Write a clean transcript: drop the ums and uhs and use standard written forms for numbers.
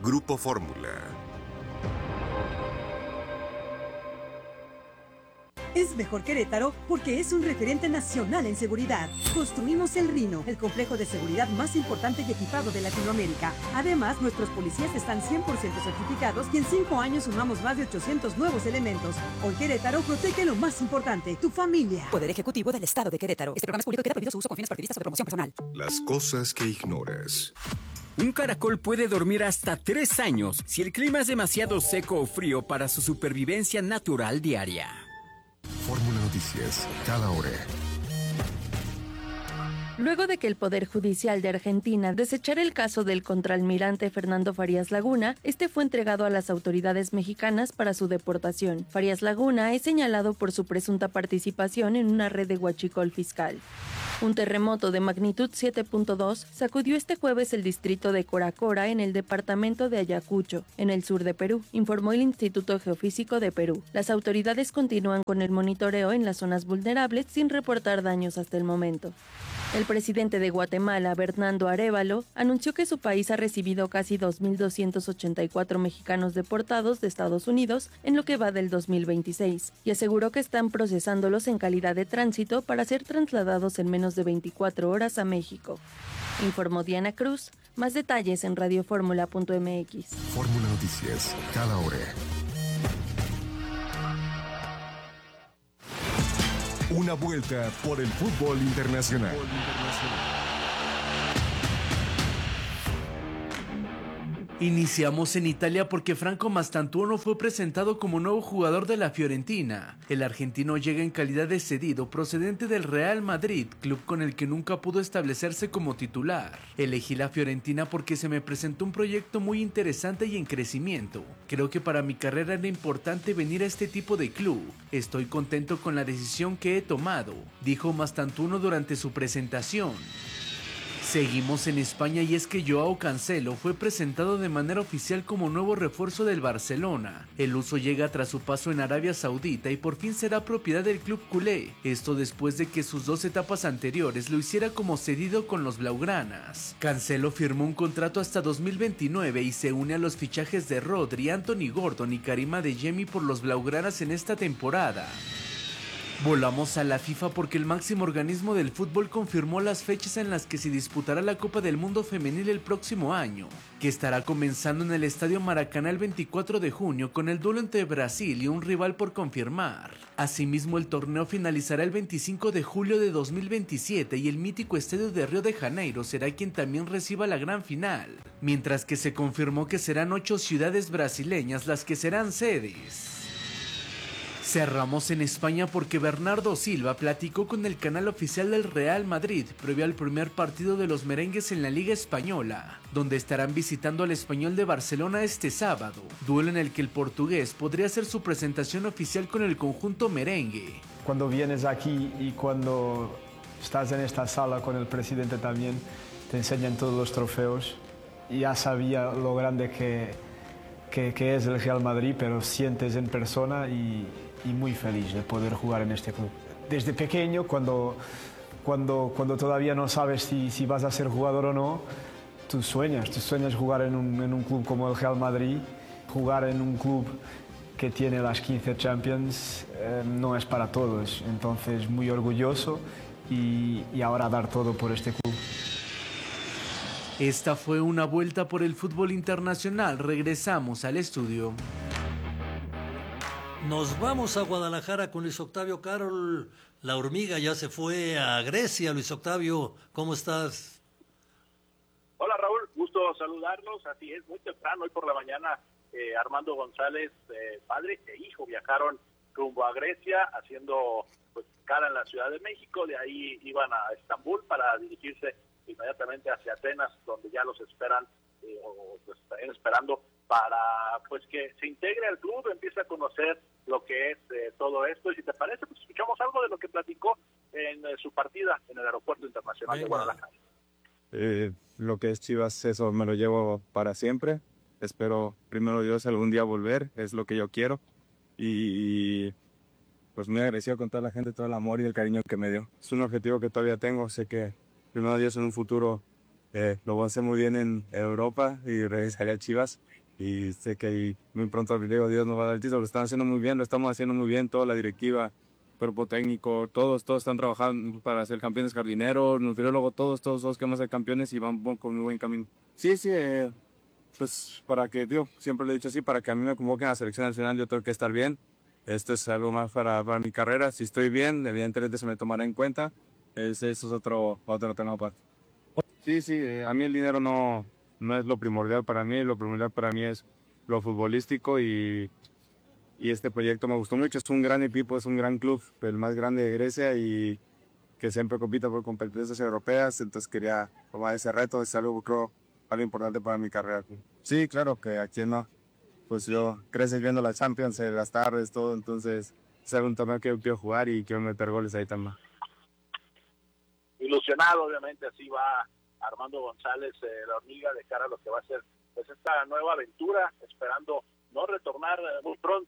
Grupo Fórmula. Es mejor Querétaro porque es un referente nacional en seguridad. Construimos el Rino, el complejo de seguridad más importante y equipado de Latinoamérica. Además, nuestros policías están 100% certificados y en 5 años sumamos más de 800 nuevos elementos. Hoy Querétaro protege lo más importante, tu familia. Poder Ejecutivo del Estado de Querétaro. Este programa es público y queda prohibido su uso con fines partidistas o de promoción personal. Las cosas que ignoras. Un caracol puede dormir hasta 3 años si el clima es demasiado seco o frío para su supervivencia natural diaria. Fórmula Noticias, cada hora. Luego de que el Poder Judicial de Argentina desechara el caso del contraalmirante Fernando Farías Laguna, este fue entregado a las autoridades mexicanas para su deportación. Farías Laguna es señalado por su presunta participación en una red de huachicol fiscal. Un terremoto de magnitud 7.2 sacudió este jueves el distrito de Coracora en el departamento de Ayacucho, en el sur de Perú, informó el Instituto Geofísico de Perú. Las autoridades continúan con el monitoreo en las zonas vulnerables sin reportar daños hasta el momento. El presidente de Guatemala, Bernardo Arévalo, anunció que su país ha recibido casi 2.284 mexicanos deportados de Estados Unidos en lo que va del 2026 y aseguró que están procesándolos en calidad de tránsito para ser trasladados en menos de 24 horas a México. Informó Diana Cruz. Más detalles en radioformula.mx. Fórmula Noticias, cada hora. Una vuelta por el fútbol internacional. Iniciamos en Italia porque Franco Mastantuono fue presentado como nuevo jugador de la Fiorentina. El argentino llega en calidad de cedido procedente del Real Madrid, club con el que nunca pudo establecerse como titular. Elegí la Fiorentina porque se me presentó un proyecto muy interesante y en crecimiento. Creo que para mi carrera era importante venir a este tipo de club. Estoy contento con la decisión que he tomado, dijo Mastantuono durante su presentación. Seguimos en España y es que Joao Cancelo fue presentado de manera oficial como nuevo refuerzo del Barcelona. El uso llega tras su paso en Arabia Saudita y por fin será propiedad del club culé. Esto después de que sus 2 etapas anteriores lo hiciera como cedido con los blaugranas. Cancelo firmó un contrato hasta 2029 y se une a los fichajes de Rodri, Anthony Gordon y Karim Adeyemi por los blaugranas en esta temporada. Volamos a la FIFA porque el máximo organismo del fútbol confirmó las fechas en las que se disputará la Copa del Mundo Femenil el próximo año, que estará comenzando en el Estadio Maracaná el 24 de junio con el duelo entre Brasil y un rival por confirmar. Asimismo, el torneo finalizará el 25 de julio de 2027 y el mítico Estadio de Río de Janeiro será quien también reciba la gran final, mientras que se confirmó que serán 8 ciudades brasileñas las que serán sedes. Cerramos en España porque Bernardo Silva platicó con el canal oficial del Real Madrid previo al primer partido de los merengues en la Liga Española, donde estarán visitando al Español de Barcelona este sábado, duelo en el que el portugués podría hacer su presentación oficial con el conjunto merengue. Cuando vienes aquí y cuando estás en esta sala con el presidente también, te enseñan todos los trofeos. Ya sabía lo grande que es el Real Madrid, pero sientes en persona y muy feliz de poder jugar en este club. Desde pequeño, cuando todavía no sabes si vas a ser jugador o no, tú sueñas jugar en un club como el Real Madrid. Jugar en un club que tiene las 15 Champions no es para todos, entonces muy orgulloso y ahora dar todo por este club. Esta fue una vuelta por el fútbol internacional. Regresamos al estudio. Nos vamos a Guadalajara con Luis Octavio Carol. La hormiga ya se fue a Grecia. Luis Octavio, ¿cómo estás? Hola Raúl, gusto saludarlos. Así es, muy temprano, hoy por la mañana, Armando González, padre e hijo, viajaron rumbo a Grecia, haciendo pues escala en la Ciudad de México. De ahí iban a Estambul para dirigirse inmediatamente hacia Atenas, donde ya los esperan, o pues están esperando para pues que se integre al club, empiece a conocer lo que es todo esto. Y si te parece, pues escuchamos algo de lo que platicó en su partida en el Aeropuerto Internacional de Guadalajara. Lo que es Chivas, eso me lo llevo para siempre. Espero, primero Dios, algún día volver, es lo que yo quiero. Y pues muy agradecido con toda la gente, todo el amor y el cariño que me dio. Es un objetivo que todavía tengo, sé que primero Dios en un futuro lo voy a hacer muy bien en Europa y regresaré a Chivas. Y sé que muy pronto, digo, Dios nos va a dar el título. Lo están haciendo muy bien, lo estamos haciendo muy bien, toda la directiva, cuerpo técnico, todos están trabajando para ser campeones, jardineros, nutriólogos, todos queremos ser campeones y van con muy buen camino. Sí, pues para que, siempre lo he dicho así, para que a mí me convoquen a la selección nacional yo tengo que estar bien. Esto es algo más para mi carrera. Si estoy bien, evidentemente se me tomará en cuenta. Eso es otro tema aparte. Sí, a mí el dinero no es lo primordial para mí. Lo primordial para mí es lo futbolístico y este proyecto me gustó mucho. Es un gran equipo, es un gran club, el más grande de Grecia y que siempre compita por competencias europeas. Entonces quería tomar ese reto. Es algo, creo, algo importante para mi carrera. Sí, claro que aquí no. Pues yo crecí viendo la Champions en las tardes, todo. Entonces es un torneo que yo quiero jugar y quiero meter goles ahí también. Ilusionado, obviamente, así va Armando González, la hormiga, de cara a lo que va a ser pues esta nueva aventura, esperando no retornar muy pronto